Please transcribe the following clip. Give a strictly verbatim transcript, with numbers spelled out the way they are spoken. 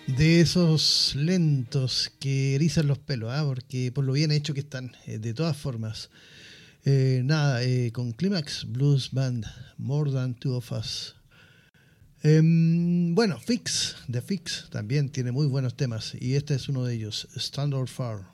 De esos lentos que erizan los pelos, ¿ah? Porque por lo bien hecho que están, eh, de todas formas. Eh, nada, eh, con Climax Blues Band, More Than Two of Us. Eh, bueno, Fix, The Fix también tiene muy buenos temas y este es uno de ellos, Standard Far.